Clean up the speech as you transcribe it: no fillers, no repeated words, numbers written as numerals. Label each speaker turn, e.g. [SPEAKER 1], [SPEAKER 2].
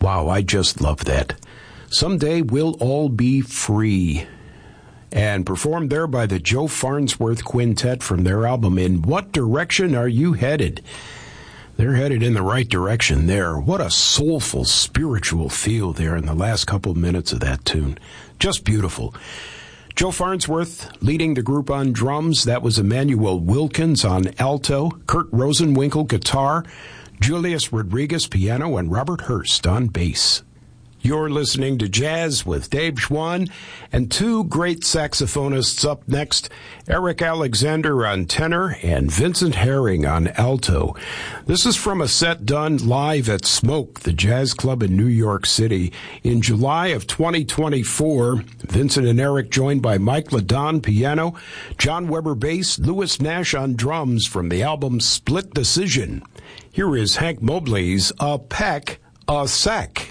[SPEAKER 1] Wow, I just love that. Someday we'll all be free. And performed there by the Joe Farnsworth Quintet from their album, In What Direction Are You Headed? They're headed in the right direction there. What a soulful, spiritual feel there in the last couple of minutes of that tune. Just beautiful. Joe Farnsworth leading the group on drums. That was Emmanuel Wilkins on alto, Kurt Rosenwinkel guitar, Julius Rodriguez piano, and Robert Hurst on bass. You're listening to Jazz with Dave Schwann, and two great saxophonists up next, Eric Alexander on tenor and Vincent Herring on alto. This is from a set done live at Smoke, the jazz club in New York City. In July of 2024, Vincent and Eric joined by Mike LaDon piano, John Weber bass, Louis Nash on drums from the album Split Decision. Here is Hank Mobley's A Peck, A Sec.